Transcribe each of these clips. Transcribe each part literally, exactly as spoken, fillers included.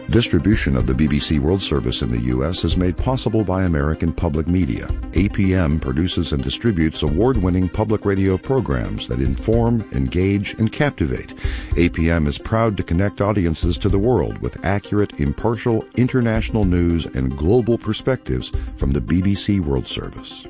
Distribution of the B B C World Service in the U S is made possible by American Public Media. A P M produces and distributes award-winning public radio programs that inform, engage, and captivate. A P M is proud to connect audiences to the world with accurate, impartial, international news and global perspectives from the B B C World Service.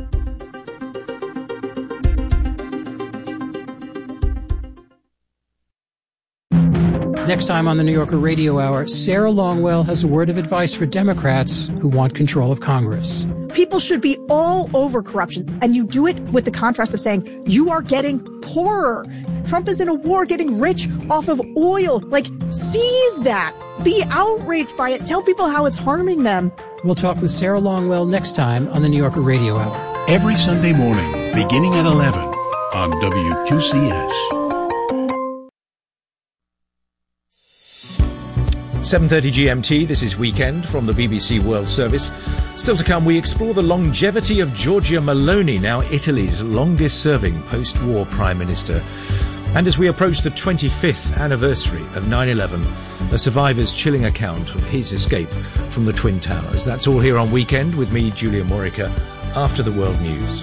Next time on the New Yorker Radio Hour, Sarah Longwell has a word of advice for Democrats who want control of Congress. People should be all over corruption, and you do it with the contrast of saying, you are getting poorer. Trump is in a war getting rich off of oil. Like, seize that. Be outraged by it. Tell people how it's harming them. We'll talk with Sarah Longwell next time on the New Yorker Radio Hour. Every Sunday morning, beginning at eleven on W Q C S. seven thirty G M T, this is Weekend from the B B C World Service. Still to come, we explore the longevity of Giorgia Meloni, now Italy's longest-serving post-war Prime Minister. And as we approach the twenty-fifth anniversary of nine eleven, a survivor's chilling account of his escape from the Twin Towers. That's all here on Weekend with me, Julian Morica, after the World News.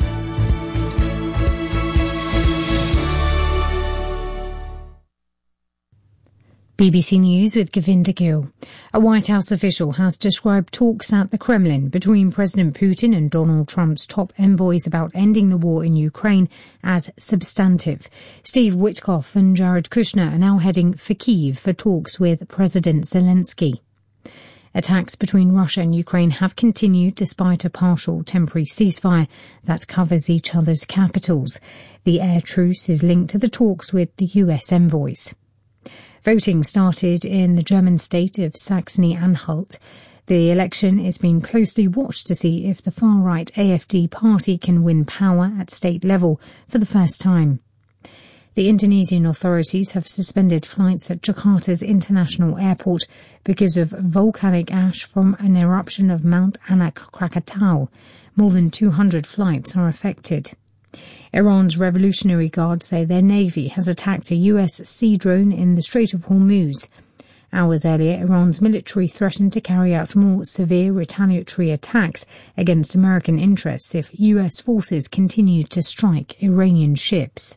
B B C News with Govinda Gill. A White House official has described talks at the Kremlin between President Putin and Donald Trump's top envoys about ending the war in Ukraine as substantive. Steve Witkoff and Jared Kushner are now heading for Kyiv for talks with President Zelensky. Attacks between Russia and Ukraine have continued despite a partial temporary ceasefire that covers each other's capitals. The air truce is linked to the talks with the U S envoys. Voting started in the German state of Saxony-Anhalt. The election is being closely watched to see if the far-right A F D party can win power at state level for the first time. The Indonesian authorities have suspended flights at Jakarta's international airport because of volcanic ash from an eruption of Mount Anak Krakatau. More than two hundred flights are affected. Iran's Revolutionary Guard say their navy has attacked a U S sea drone in the Strait of Hormuz. Hours earlier, Iran's military threatened to carry out more severe retaliatory attacks against American interests if U S forces continued to strike Iranian ships.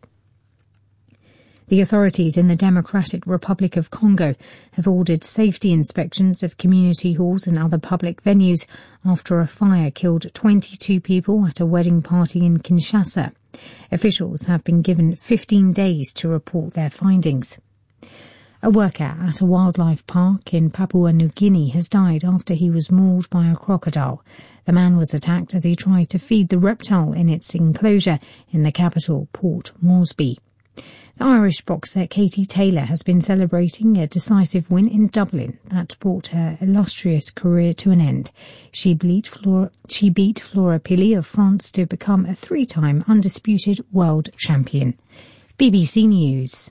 The authorities in the Democratic Republic of Congo have ordered safety inspections of community halls and other public venues after a fire killed twenty-two people at a wedding party in Kinshasa. Officials have been given fifteen days to report their findings. A worker at a wildlife park in Papua New Guinea has died after he was mauled by a crocodile. The man was attacked as he tried to feed the reptile in its enclosure in the capital, Port Moresby. The Irish boxer Katie Taylor has been celebrating a decisive win in Dublin that brought her illustrious career to an end. She beat Flora, she beat Flora Pili of France to become a three-time undisputed world champion. B B C News.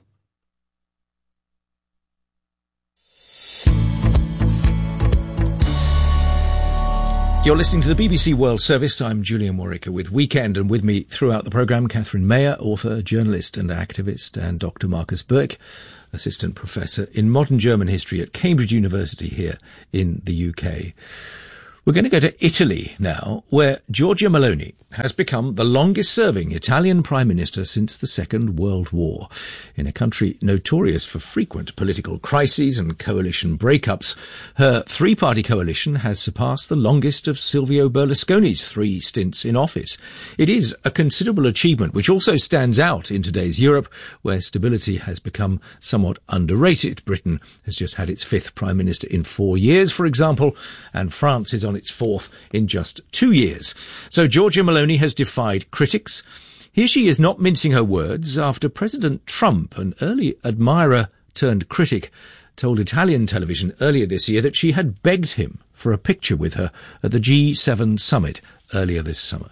You're listening to the B B C World Service. I'm Julian Morica with Weekend, and with me throughout the programme, Catherine Mayer, author, journalist and activist, and Doctor Marcus Burke, assistant professor in modern German history at Cambridge University here in the U K. We're going to go to Italy now, where Giorgia Meloni has become the longest-serving Italian Prime Minister since the Second World War. In a country notorious for frequent political crises and coalition breakups, her three-party coalition has surpassed the longest of Silvio Berlusconi's three stints in office. It is a considerable achievement, which also stands out in today's Europe, where stability has become somewhat underrated. Britain has just had its fifth Prime Minister in four years, for example, and France is on its fourth in just two years. So Giorgia Meloni has defied critics. Here she is not mincing her words after President Trump, an early admirer turned critic, told Italian television earlier this year that she had begged him for a picture with her at the G seven summit earlier this summer.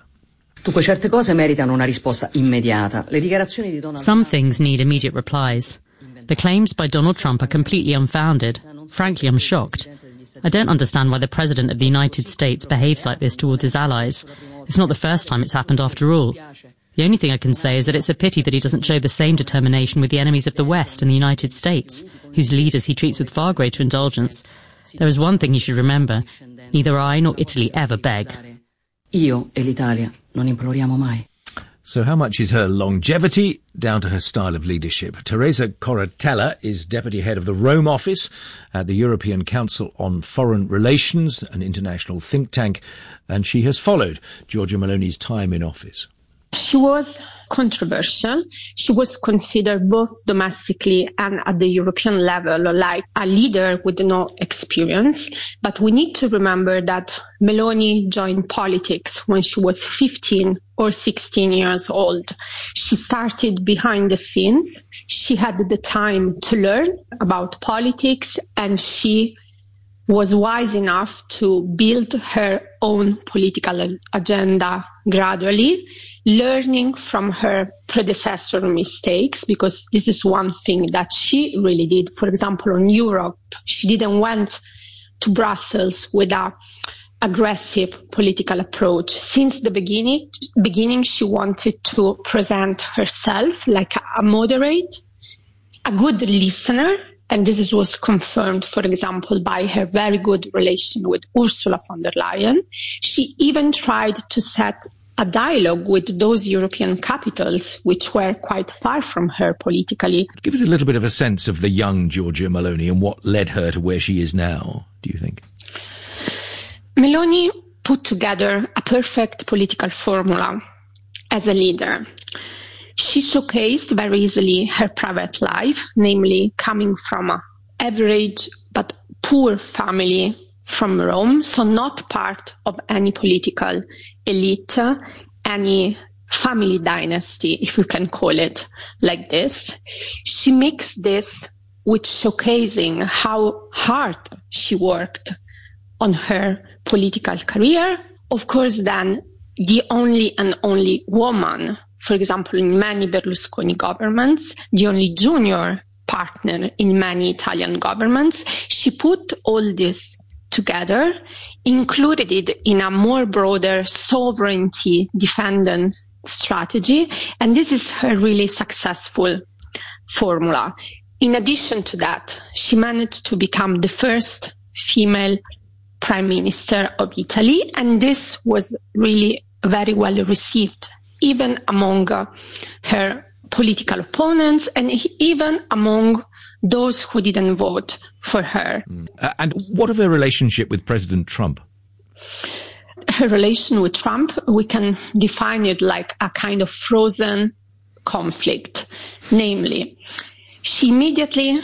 Some things need immediate replies. The claims by Donald Trump are completely unfounded. Frankly, I'm shocked. I don't understand why the President of the United States behaves like this towards his allies. It's not the first time it's happened after all. The only thing I can say is that it's a pity that he doesn't show the same determination with the enemies of the West and the United States, whose leaders he treats with far greater indulgence. There is one thing you should remember. Neither I nor Italy ever beg. Io e l'Italia non imploriamo mai. So how much is her longevity down to her style of leadership? Teresa Corratella is deputy head of the Rome office at the European Council on Foreign Relations, an international think tank, and she has followed Giorgia Meloni's time in office. She was controversial. She was considered both domestically and at the European level like a leader with no experience. But we need to remember that Meloni joined politics when she was fifteen or sixteen years old. She started behind the scenes. She had the time to learn about politics, and she was wise enough to build her own political agenda gradually, learning from her predecessor mistakes, because this is one thing that she really did. For example, on Europe, she didn't went to Brussels with a aggressive political approach. Since the beginning, beginning, she wanted to present herself like a moderate, a good listener. And this was confirmed, for example, by her very good relation with Ursula von der Leyen. She even tried to set a dialogue with those European capitals, which were quite far from her politically. Give us a little bit of a sense of the young Giorgia Meloni and what led her to where she is now, do you think? Meloni put together a perfect political formula as a leader. She showcased very easily her private life, namely coming from an average but poor family from Rome, so not part of any political elite, any family dynasty, if we can call it like this. She mixed this with showcasing how hard she worked on her political career. Of course, then, the only and only woman, for example, in many Berlusconi governments, the only junior partner in many Italian governments. She put all this together, included it in a more broader sovereignty defendant strategy, and this is her really successful formula. In addition to that, she managed to become the first female Prime Minister of Italy, and this was really very well received, even among uh, her political opponents and even among those who didn't vote for her. Mm. Uh, and what of her relationship with President Trump? Her relation with Trump, we can define it like a kind of frozen conflict. Namely, she immediately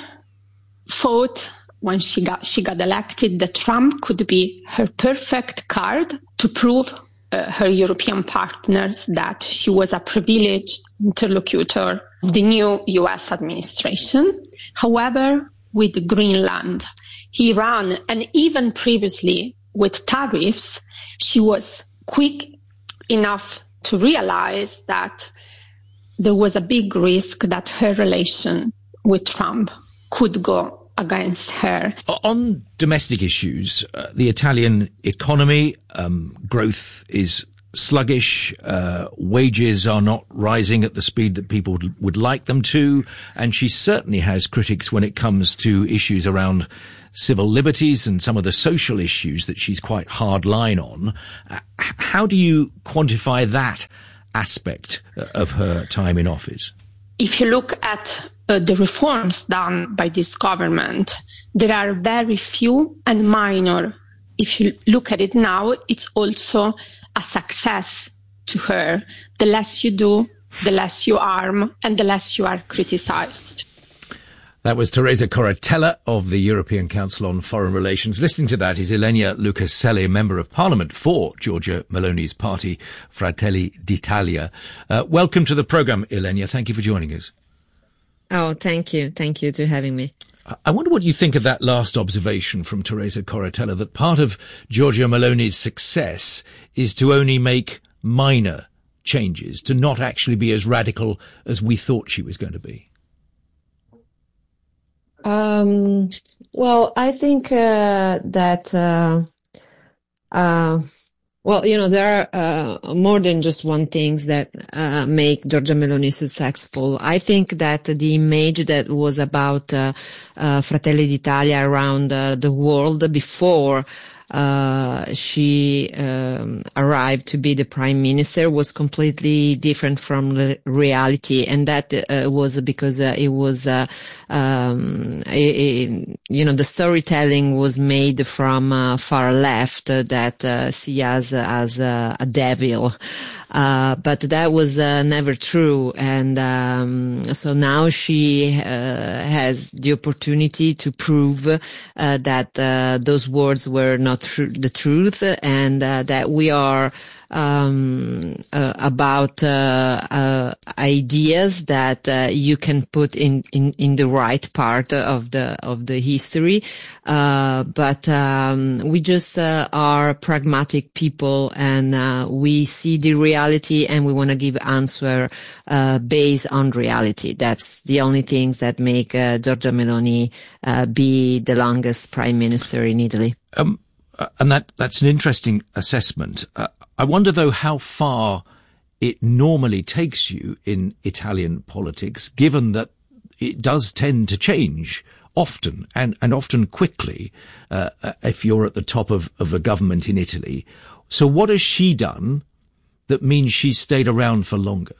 thought when she got, she got elected that Trump could be her perfect card to prove Uh, her European partners that she was a privileged interlocutor of the new U S administration. However, with Greenland, Iran, and even previously with tariffs, she was quick enough to realize that there was a big risk that her relation with Trump could go against her. On domestic issues, uh, the Italian economy, um, growth is sluggish, uh, wages are not rising at the speed that people would, would like them to, and she certainly has critics when it comes to issues around civil liberties and some of the social issues that she's quite hard line on. Uh, how do you quantify that aspect of her time in office? If you look at uh, the reforms done by this government, there are very few and minor. If you look at it now, it's also a success to her. The less you do, the less you harm, and the less you are criticized. That was Teresa Corratella of the European Council on Foreign Relations. Listening to that is Ilenia Lucaselle, Member of Parliament for Giorgia Meloni's party, Fratelli d'Italia. Uh, welcome to the programme, Ilenia. Thank you for joining us. Oh, thank you. Thank you for having me. I wonder what you think of that last observation from Teresa Corratella, that part of Giorgia Meloni's success is to only make minor changes, to not actually be as radical as we thought she was going to be. Um, well, I think uh, that uh, uh, Well, you know, there are uh, more than just one things that uh, make Giorgia Meloni successful. I think that the image that was about uh, uh, Fratelli d'Italia around uh, the world before uh, she um, arrived to be the prime minister was completely different from the reality, and that uh, was because uh, it was, uh, um, a, a, you know, the storytelling was made from uh, far left uh, that uh, see us as uh, a devil. Uh, but that was uh, never true. And um, so now she uh, has the opportunity to prove uh, that uh, those words were not tr- the truth, and uh, that we are um uh, about uh, uh ideas that uh, you can put in, in in the right part of the of the history, uh but um we just uh, are pragmatic people, and uh, we see the reality and we want to give answer uh based on reality. That's the only things that make uh, Giorgia Meloni uh, be the longest prime minister in Italy. Um and that that's an interesting assessment. uh, I wonder, though, how far it normally takes you in Italian politics, given that it does tend to change often, and, and often quickly, uh, if you're at the top of, of a government in Italy. So what has she done that means she's stayed around for longer?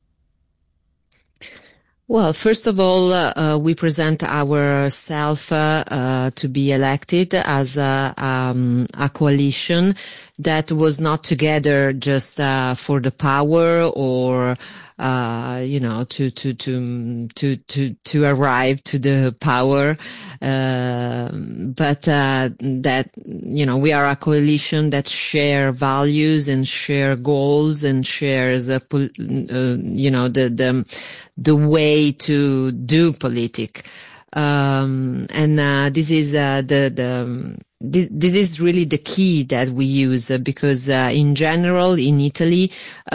Well, first of all, uh, uh, we present ourselves uh, uh, to be elected as a, um, a coalition that was not together just uh, for the power or uh, you know, to to to to to to arrive to the power, uh, but uh, that, you know, we are a coalition that share values and share goals and shares uh, pol- uh, you know the the the way to do politics. Um, and uh, this is uh, the the this, this is really the key that we use, uh, because uh, in general in Italy,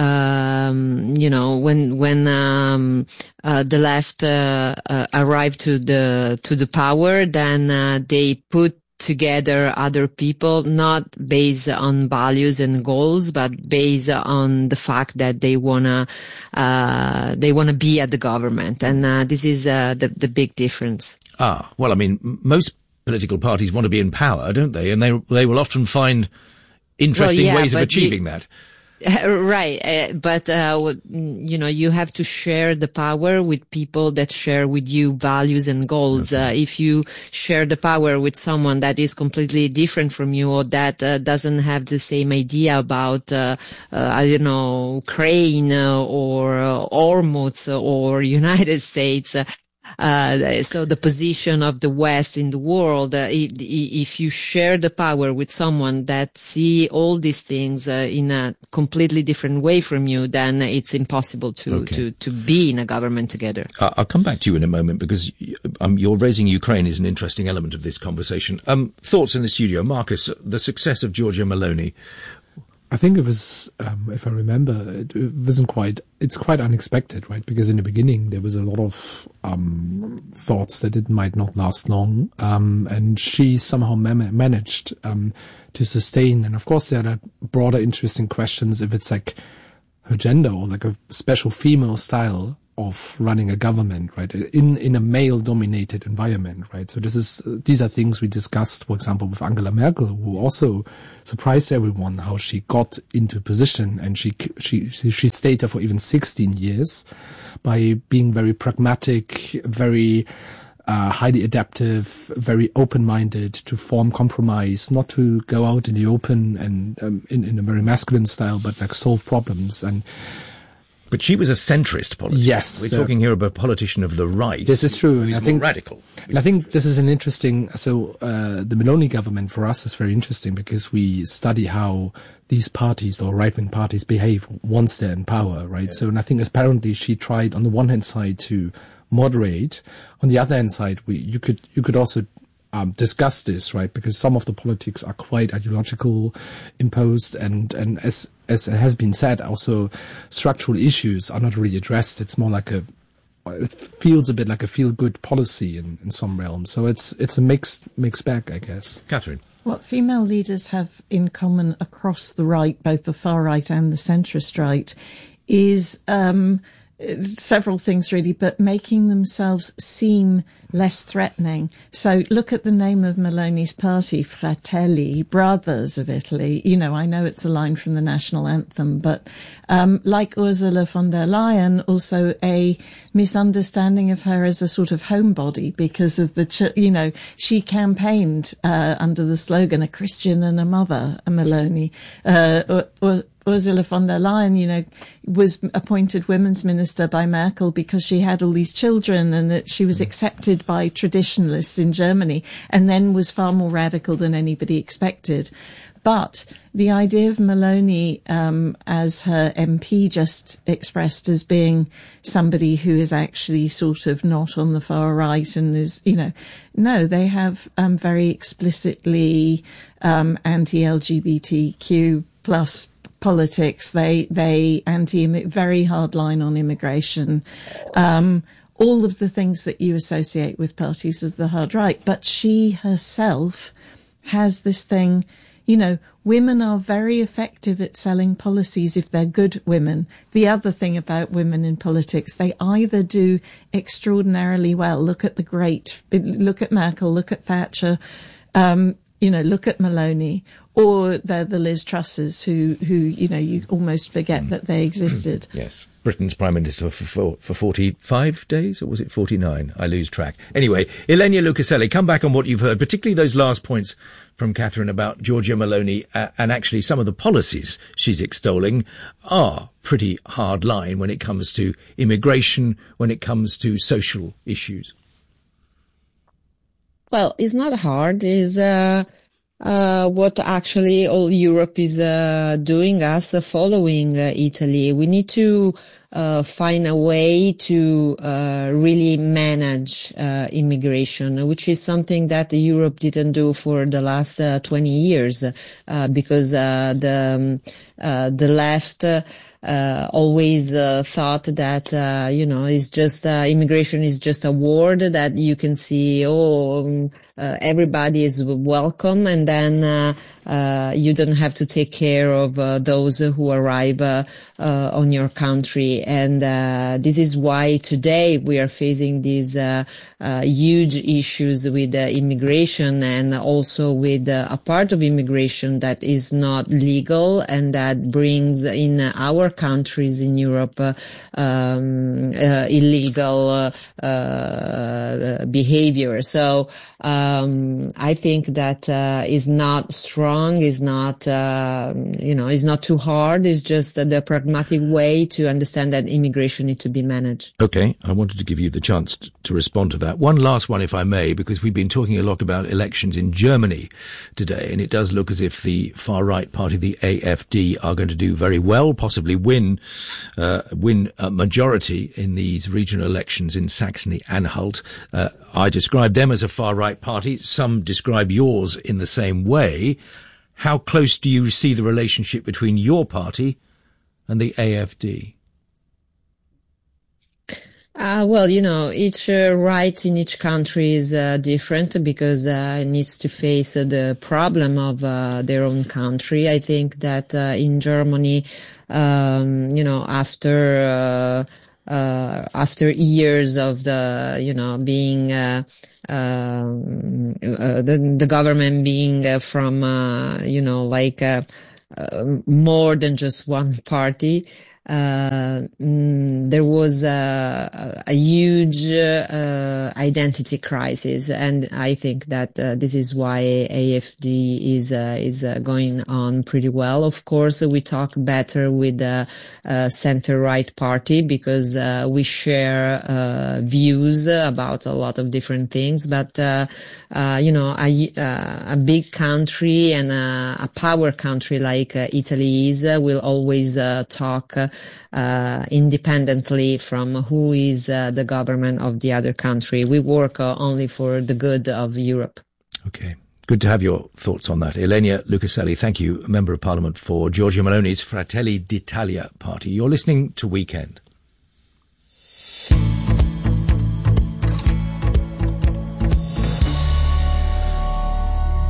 um, you know, when when um, uh, the left uh, uh, arrived to the to the power, then uh, they put together other people, not based on values and goals, but based on the fact that they wanna uh, they wanna be at the government, and uh, this is uh, the the big difference. Ah, well, I mean, most political parties want to be in power, don't they? And they they will often find interesting well, yeah, ways of achieving you, that. Right, uh, but uh, you know, you have to share the power with people that share with you values and goals. Okay. Uh, if you share the power with someone that is completely different from you, or that uh, doesn't have the same idea about, uh, uh, I don't know, Ukraine uh, or uh, Hormuz or United States. Uh, Uh, so the position of the West in the world, uh, if, if you share the power with someone that see all these things uh, in a completely different way from you, then it's impossible to, okay. to, to be in a government together. Uh, I'll come back to you in a moment, because um, you're raising Ukraine is an interesting element of this conversation. Um, thoughts in the studio. Marcus, the success of Giorgia Meloni. I think it was, um, if I remember, it, it wasn't quite, it's quite unexpected, right? Because in the beginning, there was a lot of, um, thoughts that it might not last long. Um, and she somehow man- managed, um, to sustain. And of course, there are broader interesting questions if it's like her gender or like a special female style of running a government, right? In, in a male dominated environment, right? So this is, these are things we discussed, for example, with Angela Merkel, who also surprised everyone how she got into position, and she, she, she stayed there for even sixteen years by being very pragmatic, very, uh, highly adaptive, very open-minded to form compromise, not to go out in the open and, um, in, in a very masculine style, but like solve problems. And, But she was a centrist politician. Yes. We're uh, talking here about a politician of the right. This is true. And I think radical. And I think this is an interesting, so, uh, the Meloni government for us is very interesting because we study how these parties or right-wing parties behave once they're in power, right? Yeah. So, and I think apparently she tried on the one hand side to moderate. On the other hand side, we, you could, you could also Um, discuss this, right? Because some of the politics are quite ideological, imposed, and, and as, as has been said, also structural issues are not really addressed. It's more like a, it feels a bit like a feel-good policy in, in some realms. So it's, it's a mixed, mixed bag, I guess. Catherine. What female leaders have in common across the right, both the far right and the centrist right, is um, several things really, but making themselves seem less threatening. So look at the name of Meloni's party, Fratelli, Brothers of Italy. You know, I know it's a line from the national anthem, but um, like Ursula von der Leyen, also a misunderstanding of her as a sort of homebody because of the, ch- you know, she campaigned uh, under the slogan, a Christian and a mother, a Meloni. Uh, or, or, Ursula von der Leyen, you know, was appointed women's minister by Merkel because she had all these children and that she was accepted by traditionalists in Germany and then was far more radical than anybody expected. But the idea of Meloni um, as her M P just expressed as being somebody who is actually sort of not on the far right and is, you know, no, they have um, very explicitly um, anti-L G B T Q plus politics. They, they anti, very hard line on immigration. Um, all of the things that you associate with parties of the hard right. But she herself has this thing, you know, women are very effective at selling policies if they're good women. The other thing about women in politics, they either do extraordinarily well. Look at the great, look at Merkel, look at Thatcher, um, you know, look at Meloni, or they're the Liz Trusses who, who, you know, you almost forget mm. that they existed. Yes. Britain's Prime Minister for, for, for forty-five days, or was it forty-nine? I lose track. Anyway, Ilenia Lucaselli, come back on what you've heard, particularly those last points from Catherine about Giorgia Meloni, uh, and actually some of the policies she's extolling are pretty hard line when it comes to immigration, when it comes to social issues. Well, it's not hard. It's uh, uh, what actually all Europe is uh, doing, us uh, following uh, Italy. We need to uh, find a way to uh, really manage uh, immigration, which is something that Europe didn't do for the last uh, twenty years, uh, because uh, the um, uh, the left. Uh, Uh, always uh, thought that, uh, you know, it's just, uh, immigration is just a word that you can see, oh, um, uh, everybody is welcome, and then uh, uh, you don't have to take care of uh, those who arrive uh, uh, on your country. And uh, this is why today we are facing these uh, uh, huge issues with uh, immigration, and also with uh, a part of immigration that is not legal and that brings in our countries in Europe uh, um, uh, illegal uh, uh, behavior. So um, I think that uh, is not strong, is not uh, you know, is not too hard. It's just uh, the pragmatic way to understand that immigration needs to be managed. Okay, I wanted to give you the chance t- to respond to that. One last one, if I may, because we've been talking a lot about elections in Germany today, and it does look as if the far right party, the A F D, are going to do very well, possibly win uh, win a majority in these regional elections in Saxony-Anhalt. Uh, I describe them as a far-right party. Some describe yours in the same way. How close do you see the relationship between your party and the A F D? Uh, well, you know, each uh, right in each country is uh, different because uh, it needs to face uh, the problem of uh, their own country. I think that uh, in Germany, um, you know, after uh, uh, after years of the, you know, being uh, um, uh, the, the government being uh, from, uh, you know, like uh, uh, more than just one party. Uh, mm, there was a, a huge uh, identity crisis, and I think that uh, this is why A F D is uh, is uh, going on pretty well. Of course, we talk better with the uh, center-right party because uh, we share uh, views about a lot of different things. But uh, uh, you know, a, a big country and a, a power country like uh, Italy is uh, will always uh, talk. Uh, Uh, independently from who is uh, the government of the other country. We work uh, only for the good of Europe. Okay. Good to have your thoughts on that. Ilenia Lucaselli, thank you, Member of Parliament for Giorgia Meloni's Fratelli d'Italia party. You're listening to Weekend.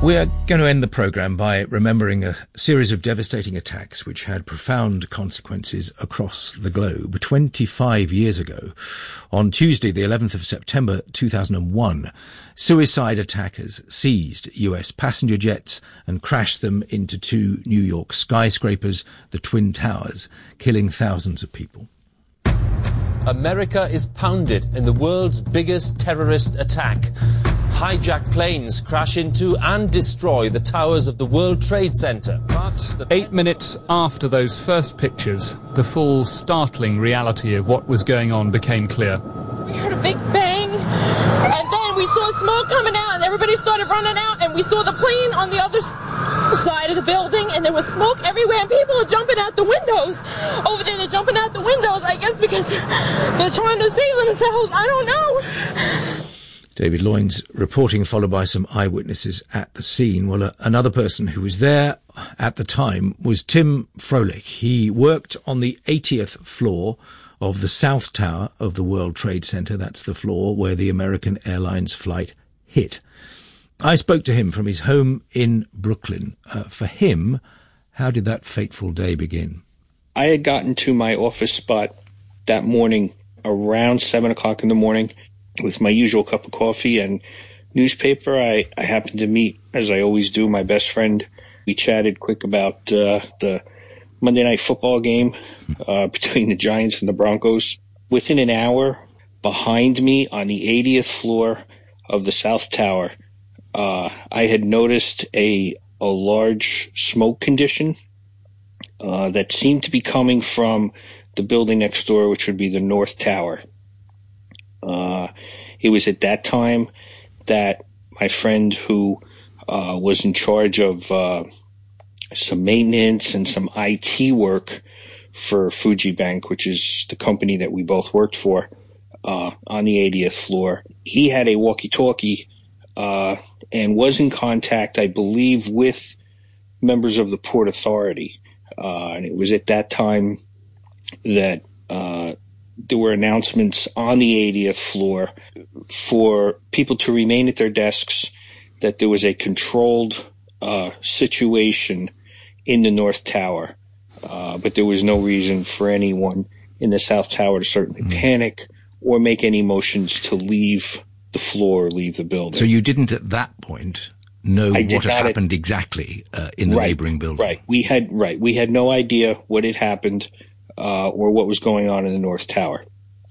We are going to end the programme by remembering a series of devastating attacks which had profound consequences across the globe. twenty-five years ago, on Tuesday, the eleventh of September two thousand one, suicide attackers seized U S passenger jets and crashed them into two New York skyscrapers, the Twin Towers, killing thousands of people. America is pounded in the world's biggest terrorist attack. Hijacked planes crash into and destroy the towers of the World Trade Center. But eight minutes after those first pictures, the full startling reality of what was going on became clear. We heard a big bang, and then we saw smoke coming out, and everybody started running out, and we saw the plane on the other side of the building, and there was smoke everywhere, and people are jumping out the windows. Over there, they're jumping out the windows, I guess because they're trying to save themselves. I don't know. David Loynes reporting, followed by some eyewitnesses at the scene. Well, uh, another person who was there at the time was Tim Froelich. He worked on the eightieth floor of the South Tower of the World Trade Center. That's the floor where the American Airlines flight hit. I spoke to him from his home in Brooklyn. Uh, for him, how did that fateful day begin? I had gotten to my office spot that morning around seven o'clock in the morning with my usual cup of coffee and newspaper. I, I happened to meet, as I always do, my best friend. We chatted quick about uh, the Monday Night Football game uh, between the Giants and the Broncos. Within an hour, behind me on the eightieth floor of the South Tower, uh, I had noticed a, a large smoke condition uh, that seemed to be coming from the building next door, which would be the North Tower. Uh, it was at that time that my friend who uh, was in charge of uh, some maintenance and some I T work for Fuji Bank, which is the company that we both worked for, uh, on the eightieth floor. He had a walkie-talkie uh, and was in contact, I believe, with members of the Port Authority. Uh, and it was at that time that uh there were announcements on the eightieth floor for people to remain at their desks, that there was a controlled uh, situation in the North Tower. Uh, but there was no reason for anyone in the South Tower to certainly mm. panic or make any motions to leave the floor or leave the building. So you didn't at that point know I what had happened at, exactly uh, in the right, neighboring building? Right. We had, right. We had no idea what had happened. Uh, or what was going on in the North Tower.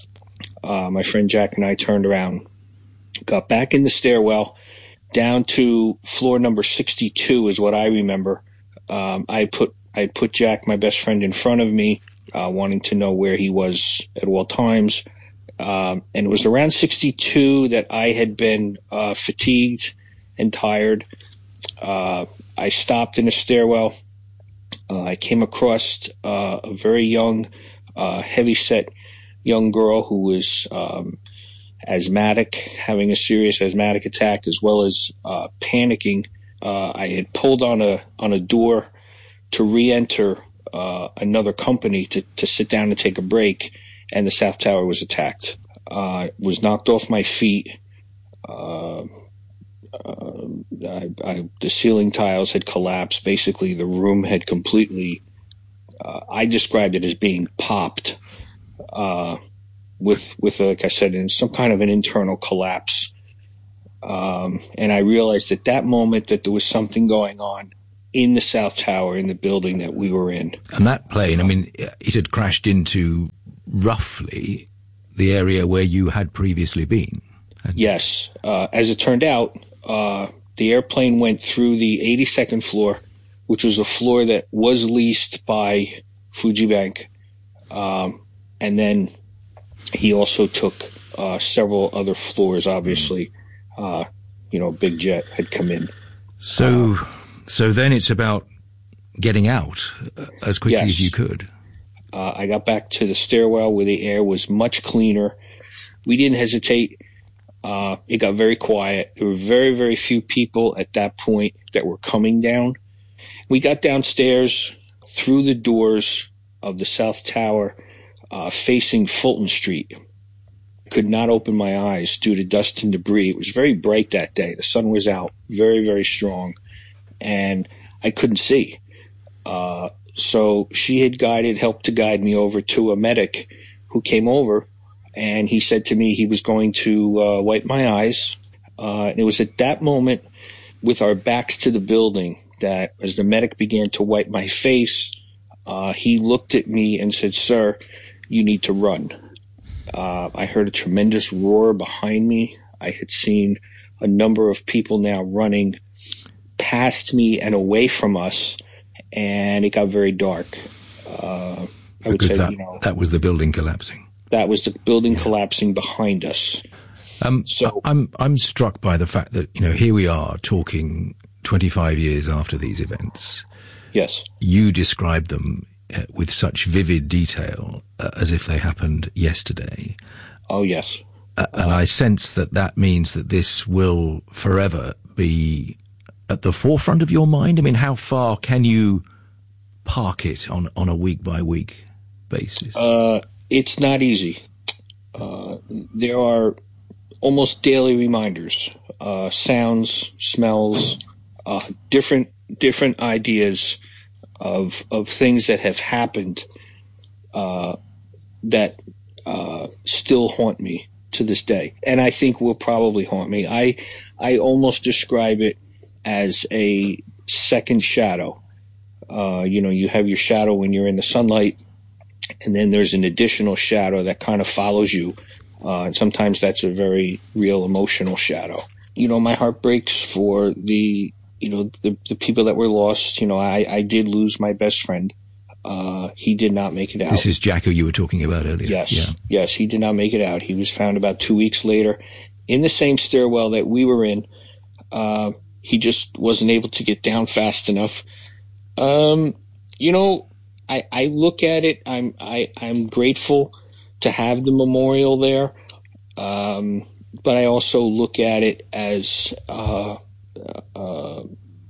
Uh, my friend Jack and I turned around, got back in the stairwell, down to floor number sixty-two is what I remember. Um, I put I put Jack, my best friend, in front of me, uh, wanting to know where he was at all times. Um, and it was around sixty-two that I had been uh, fatigued and tired. Uh, I stopped in a stairwell. Uh, I came across uh, a very young, uh, heavy-set young girl who was um, asthmatic, having a serious asthmatic attack, as well as uh, panicking. Uh, I had pulled on a on a door to re-enter uh, another company to, to sit down and take a break, and the South Tower was attacked. Uh, was knocked off my feet. Uh, Uh, I, I, the ceiling tiles had collapsed. Basically, the room had completely, uh, I described it as being popped, uh, with, with, a, like I said, in some kind of an internal collapse. Um, and I realized at that moment that there was something going on in the South Tower, in the building that we were in. And that plane, I mean, it had crashed into roughly the area where you had previously been. Yes. Uh, as it turned out, Uh, the airplane went through the eighty-second floor, which was a floor that was leased by Fuji Bank. Um, and then he also took uh, several other floors, obviously. Uh, you know, a big jet had come in. So, uh, so then it's about getting out uh, as quickly yes. as you could. Uh, I got back to the stairwell where the air was much cleaner. We didn't hesitate. Uh, it got very quiet. There were very, very few people at that point that were coming down. We got downstairs through the doors of the South Tower, uh, facing Fulton Street. could not open my eyes due to dust and debris. It was very bright that day. The sun was out very, very strong, and I couldn't see. Uh, so she had guided, helped to guide me over to a medic who came over, and he said to me he was going to uh, wipe my eyes. Uh, and it was at that moment, with our backs to the building, that as the medic began to wipe my face, uh, he looked at me and said, "Sir, you need to run." Uh, I heard a tremendous roar behind me. I had seen a number of people now running past me and away from us, and it got very dark. Uh, I would because say, that, you know, that was the building collapsing. That was the building collapsing behind us. Um, so I'm I'm struck by the fact that, you know, here we are talking twenty-five years after these events. Yes. You describe them uh, with such vivid detail, uh, as if they happened yesterday. Oh, yes. Uh, and I sense that that means that this will forever be at the forefront of your mind. I mean, how far can you park it on, on a week-by-week basis? Uh, it's not easy. Uh, there are almost daily reminders, uh, sounds, smells, uh, different different ideas of of things that have happened uh, that uh, still haunt me to this day, and I think will probably haunt me. I I almost describe it as a second shadow. Uh, you know, you have your shadow when you're in the sunlight, and then there's an additional shadow that kind of follows you. Uh, and sometimes that's a very real emotional shadow. You know, my heart breaks for the, you know, the, the people that were lost. You know, I, I did lose my best friend. Uh, he did not make it out. This is Jack, who you were talking about earlier. Yes. Yeah. Yes, he did not make it out. He was found about two weeks later in the same stairwell that we were in. Uh, he just wasn't able to get down fast enough. Um, you know, I, I look at it. I'm, I, I'm grateful to have the memorial there. Um, but I also look at it as, uh, uh,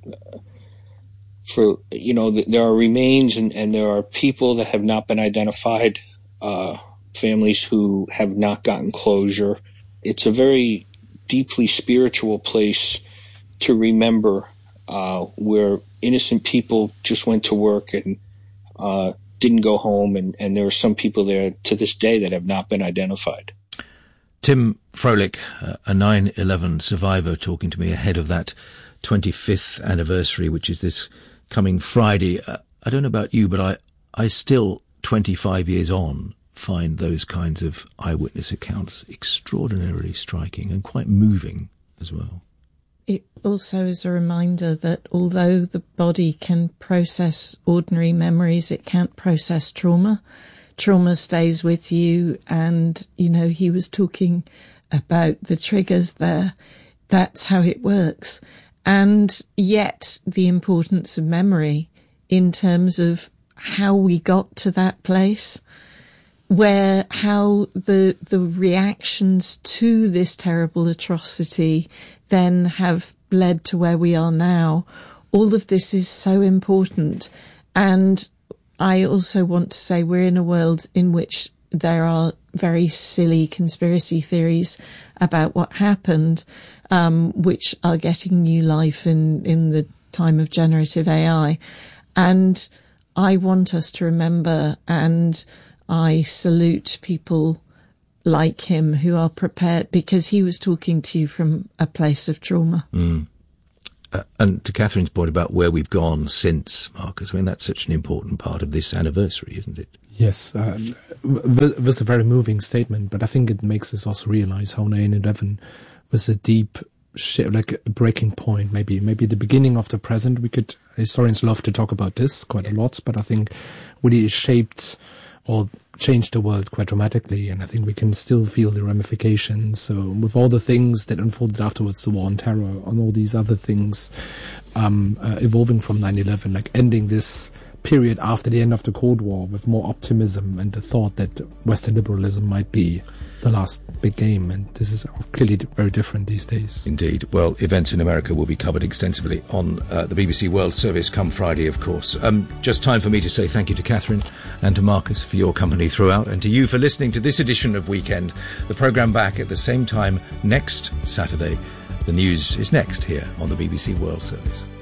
for, you know, th- there are remains and, and there are people that have not been identified, uh, families who have not gotten closure. It's a very deeply spiritual place to remember, uh, where innocent people just went to work and, uh, didn't go home, and, and there are some people there to this day that have not been identified. Tim Froelich, uh, a nine eleven survivor, talking to me ahead of that twenty-fifth anniversary, which is this coming Friday. Uh, I don't know about you, but I, I still, twenty-five years on, find those kinds of eyewitness accounts extraordinarily striking and quite moving as well. It also is a reminder that although the body can process ordinary memories, it can't process trauma. Trauma stays with you, and, you know, he was talking about the triggers there. That's how it works. And yet the importance of memory in terms of how we got to that place, where how the the reactions to this terrible atrocity then have led to where we are now. All of this is so important. And I also want to say we're in a world in which there are very silly conspiracy theories about what happened, um, which are getting new life in, in the time of generative A I. And I want us to remember, and I salute people like him who are prepared, because he was talking to you from a place of trauma. Mm. Uh, and to Catherine's point about where we've gone since, Marcus, I mean, that's such an important part of this anniversary, isn't it? Yes, uh, it was a very moving statement, but I think it makes us also realize how nine eleven was a deep, sh- like a breaking point, maybe maybe the beginning of the present. We could, historians love to talk about this quite a lot, but I think really it shaped or changed the world quite dramatically, and I think we can still feel the ramifications. So with all the things that unfolded afterwards, the war on terror, and all these other things um, uh, evolving from nine eleven, like ending this period after the end of the Cold War with more optimism and the thought that Western liberalism might be the last big game, and this is clearly very different these days. Indeed. Well, events in America will be covered extensively on uh, the B B C World Service come Friday, of course. Um, just time for me to say thank you to Catherine and to Marcus for your company throughout, and to you for listening to this edition of Weekend. The programme back at the same time next Saturday. The news is next here on the B B C World Service.